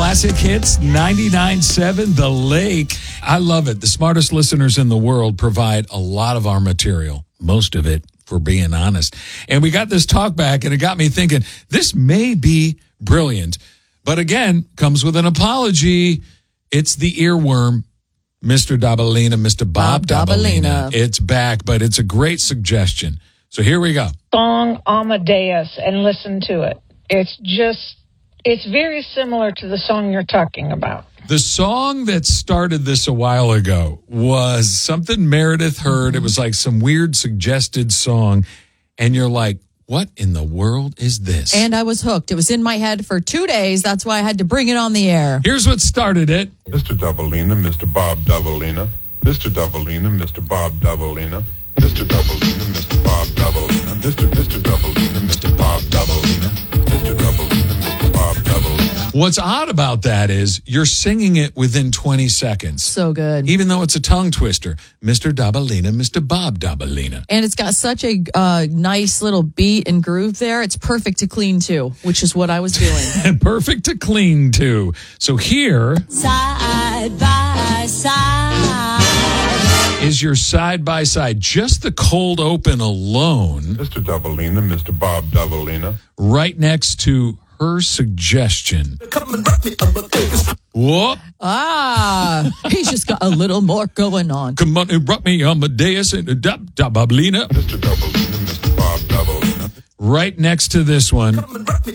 Classic Hits 99.7 The Lake. I love it. The smartest listeners in the world provide a lot of our material, most of it, for being honest. And we got this talk back, and it got me thinking, this may be brilliant. But again, comes with an apology. It's the earworm, Mr. Dabalina, Mr. Bob Dabalina. It's back, but it's a great suggestion. So here we go. Song Amadeus, and listen to it. It's very similar to the song you're talking about. The song that started this a while ago was something Meredith heard. It was like some weird suggested song. And you're like, what in the world is this? And I was hooked. It was in my head for 2 days. That's why I had to bring it on the air. Here's what started it. Mr. Dabalina, Mr. Bob Dabalina. Mr. Dabalina, Mr. Bob Dabalina. Mr. Dabalina, Mr. Bob Dabalina. Mr. Dabalina, Mr. Bob Dabalina. Mr. Dabalina, Mr. Bob Dabalina. What's odd about that is you're singing it within 20 seconds. So good. Even though it's a tongue twister. Mr. Dabalina, Mr. Bob Dabalina. And it's got such a nice little beat and groove there. It's perfect to clean to, which is what I was doing. Perfect to clean to. So here Side by side is your side by side. Just the cold open alone. Mr. Dabalina, Mr. Bob Dabalina. Right next to her suggestion. Whoop. He's just got a little more going on. Come on and rock me Amadeus and Dabalina. Mr. Dabalina, Mr. Bob Dabalina. Right next to this one.